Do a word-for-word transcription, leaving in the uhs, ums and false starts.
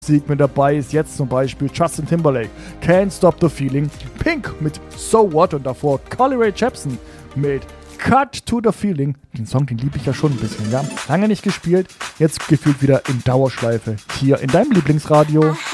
Musik mit dabei ist jetzt zum Beispiel Justin Timberlake, Can't Stop the Feeling, Pink mit So What und davor Carly Rae Jepsen mit Cut to the Feeling. Den Song, den liebe ich ja schon ein bisschen, ja. Lange nicht gespielt, jetzt gefühlt wieder in Dauerschleife hier in deinem Lieblingsradio.